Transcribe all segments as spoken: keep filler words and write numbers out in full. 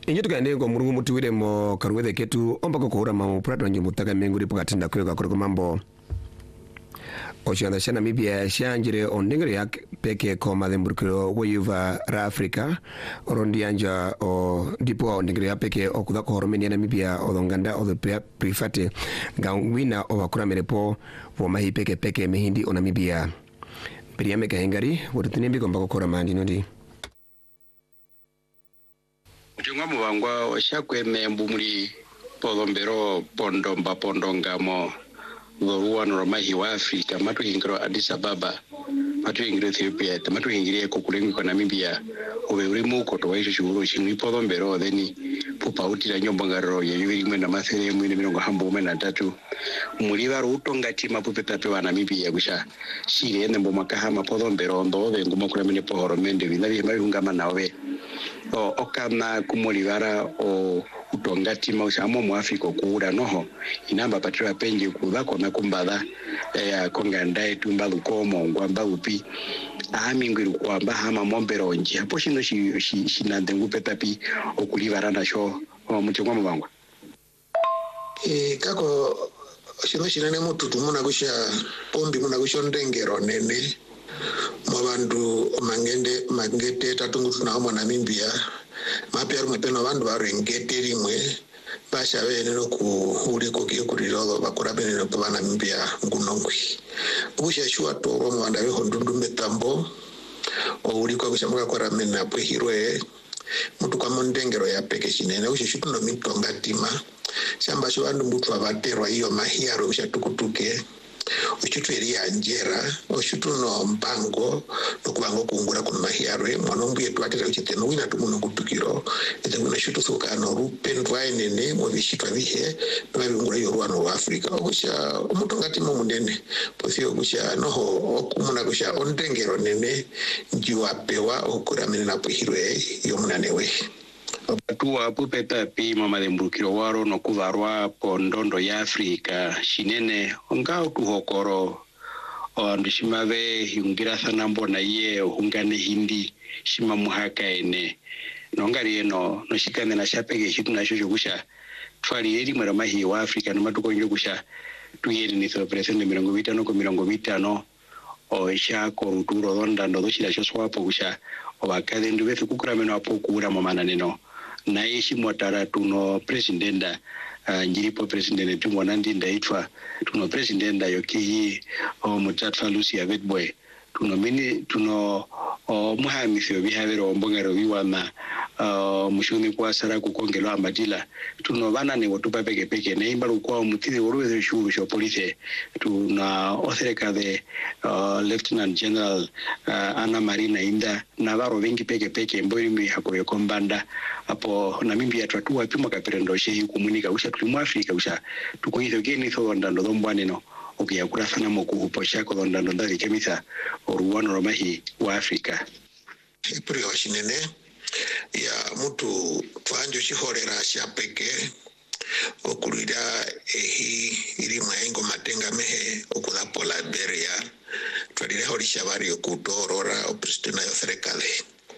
Inyo tukande ngo murungu mutuwire mo karwethe ketu ombako kuhura mamu prato nyo mutaka menguri pokatinda kwega kuruko mambo. Oshanda shana Namibia shanjire ondingere ya peke ko madhemburukiro weyuva ra Afrika orondi anja o dipo ondingere ya peke okuda ko horomeni Namibia odonganda o the prefate ngawina o wakura merepo wo mahi peke peke mehindi o Namibia. Priyame kahengari wotutinimbi kombako kora mandi nodi. Mtunga mwangwa washakwe membu muri podombero pondomba pondongamo Luruano Romahi wa Afrika, matu hingiro Addis Ababa, matu hingiro Ethiopia, matu hingiro kukulengi kwa Namibia, uwe urimu koto wa isho shuguru shingri podo mbero, theni pupa uti la nyomba ngaro, ya yuwiri mwena mathere mwene minongo hambu mwena tatu. Muliwa ruto ngati mapupe tape wa Namibia kusha, shiri ene mbumakahama podo mbero, ndo ove nguma kula mene pohoro mende, vinavi hemari hungama na ove. O okana kumulivara o utongati mausha amo mu Afrika kuura noho inamba patira penje kuba kwa makumbada eh kongandae tumbalu komo ngwamba upi ahami ngwiru kwamba hama mombero nje hapo shino shi shi shinandengu petapi okulivara na sho muchongwa mubangwa eh kako shino shinane mutu tumuna kusha pombi muna kusha ndengero nene mwabandu mangende mangete tatungu tunaomwa Namibia mapya mapeno bandu barengete rimwe basha bene no ku uri ko kiyo kurirodo bakora bene no kwa Namibia ngunongwi ubusha shwa toro mwanda be hondundu metambo o uri ko kushamuka kwa ramena pwe hirwe mutu kwa mondengero ya peke shinene usha shutu no mitonga tima shamba shwa bandu mutu abaterwa iyo mahiaro usha tukutuke Uchutueri ya njera, uchutuno mpango, nukubango kungura kuna mahiarwe, mwanombu yetu watira uchiteno, wina tumuno kutukiro, ete kuna shutu soka no rupe, nutwae nene, mwavishitwa vihe, nuwa viungura yoruano wa Afrika, okusha, umutu ngati mumundene, posio okusha, noho, okumuna kusha, ondengero nene, njiwa pewa, okura mene na puhirwe, yomunanewe. Tuwa pupeta pi mamadhembukiro waro no kuvarwa pondondo ya Afrika shinene ongao tuhokoro ondishimave yungira sana mbona ye ungane hindi shima muhaka ene nongari eno no shikane na shapege shitu na shosho kusha twali eri mwera mahi wa Afrika no matuko njo kusha tuyeri ni so presende mirongo vitano ko mirongo vitano o isha ko ruturo ronda ndo shira shoswapo kusha obakade ndubefe kukura meno apo kuura mamana neno na ishi mwatara tuno presidenda uh, njiripo presidende tumo nandi ndaitwa tuno presidenda yoki o mutatfa Lucia Vetboy tuno mini tuno o muhamithio bihavero mbongero biwana uh, mushuni kwa sara kukongelo amadila tuno bana ne wotupa peke peke ne imbaru kwa mutiri woruwe shuru sho police tuna othereka de uh, Lieutenant General uh, Anna Marina Inda na baro vingi peke peke mbori mi hakoye kombanda apo Namibia twatua pimo kapirendo shehi kumunika usha tulimu Afrika usha tukoitho geni tho ndando dombwane no okia kura sana moku posha ko ndando ndari kemisa oruano romahi wa Afrika iprio shinene ya mutu twanjo chihorera shapeke okulira ehi iri mwaengo matenga mehe okula pola beria twadire horisha bari okutorora o president ayo serikali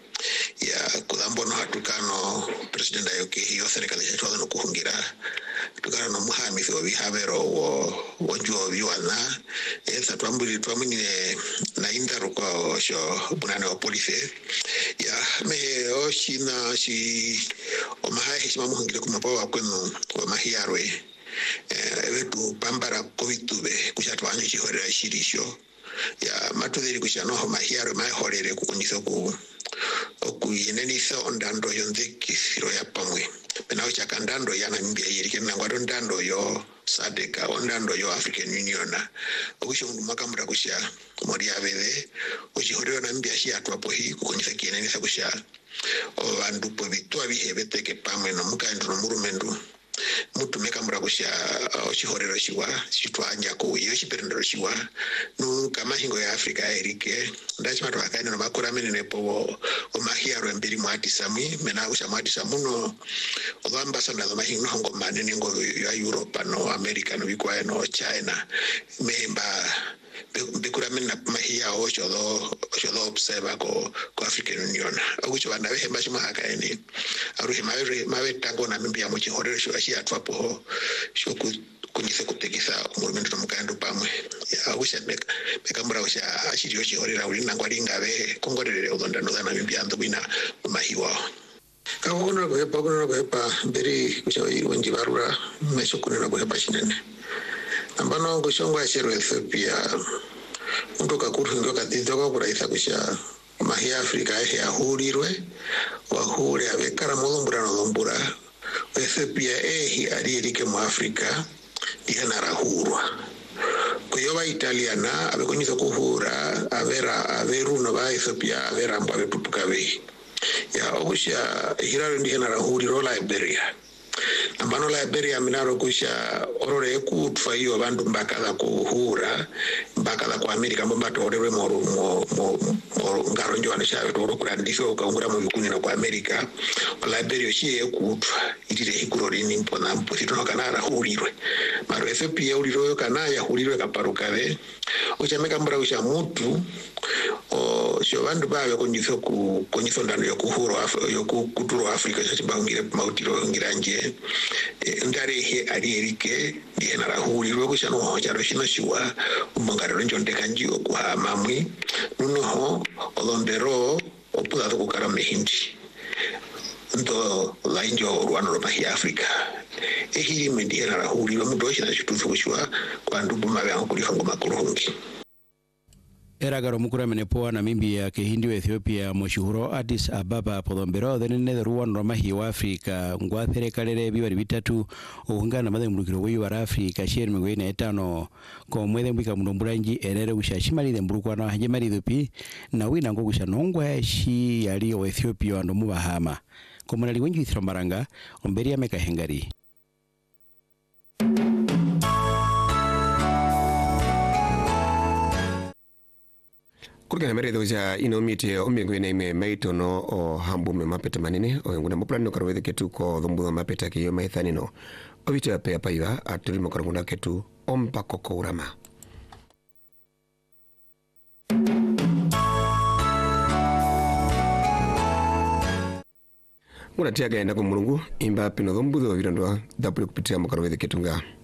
ya kulambo no hatukano president ayo ke hiyo serikali yetu no kuhungira tukana no muhami fo bihavero wo wonjo biwana esa twambuli twamini na indaro kwa sho bunane wa police ya me oshina shi o mahai hishima muhungira kumapo wa kwenu wa mahiarwe eh wetu pambara covid tube kushatwa anyo chihorera shirisho ya matudhiri kushanoho mahiarwe mahorere kukunyiso ku okuyenenisa ondando yonzeki siro ya pamwe penao chakandando ya Namibia yirike nangwaro ndando yo sadeka ondando yo African Union okusho makamura kusha mori avele ochihorero Namibia shi atwapo hi kukunyisa kiyenenisa kusha obandu po bitwa bihebete ke pamwe no mukandro murumendu mutu mekamura kusha ochihorero shiwa chitwanya ko yo chiperendero shiwa no kama hingo ya Afrika erike ndachima twakaina no bakora menene po o mahiaro mbiri mwati sami mena usha mwati samuno obamba sana no mahingo hongo manene ngo ya Europe no America no bikwa no China memba bikura mina mahia o chodo chodo observa ko ko African Union akucho bana be hemba shima haka eni aruhi mawe mawe tango na mimbi ya mochi horero sho ashi atwa po sho ku kunyise kutekisa umurumendo no mukando pamwe ya wisha meka meka mura wisha ashiri yochi horera uri nangwari ngabe kongorere udondano na mimbi ando bina mahiwa kakona ko hepa kona ko hepa beri kusha wenji barura meso kuna ko hepa shinene ambano ngo shongwa shero Ethiopia ndo kakurundo katitoka kuraisa kusha mahi Afrika ya hurirwe wa hure abekara mudumbura no dumbura Ethiopia ehi alirike mu Afrika diana rahurwa kuyoba italiana abekonyisa kuhura avera averu no ba Ethiopia avera mbo abepupuka be ya obusha hiraro diana rahuriro Liberia ambano Liberia minaro kusha orore kutfa iyo abantu mbakala kuhura mbakala ku America mbata orere mo mo mo ngaro njwana shawe to kurandisho kaungura mu bikuni na ku America Liberia shiye kutfa itire hikurori ni mpona mpotito kana rahurirwe maro Ethiopia uriro kana ya hurirwe kaparukave uchameka mbara usha mutu o sho bandu bawe konyiso ku konyiso ndano yo kuhuro yo kuturo Africa chibangire mautiro ngiranje ndare he ari erike diena rahurirwe kushano hocharo shino shiwa umangaro njonde kanjio kwa mamwi nuno ho olondero opula kukara mehindi ndo lainjo rwano ropa hi Africa ehiri mendiena rahurirwe mudoshi na chitufu kushwa kwa ndubu mawe angu kulifango makurungi Eragaro mukura menepoa na mimbi ya kehindi wa Ethiopia moshuhuro Addis Ababa podhombero dhenene ruwan romahi wa Afrika ngwathere kalere biwari bitatu uhungana madhe mburukiro weyu wa Afrika sheri mgwe na etano kwa mwethe mbika mdomburanji erere ushashimali dhe mburukwa na hajemari dhupi na wina ngo kushanongwa shi yali wa Ethiopia wa ndomu bahama kwa mwanali wengi ithromaranga omberi ya meka hengari Kurgana meredo ja inomite omengwene ime maitono o hambume mapeta manene o nguna mopulano karwede ketu ko dhumbuwa mapeta kiyo maithanino o vitu ya pea paiwa atulimo karunguna ketu ompa koko urama nguna tiaga enda kumurungu imba pino dhumbuwa virandoa dhapuli kupitia mokarwede ketu nga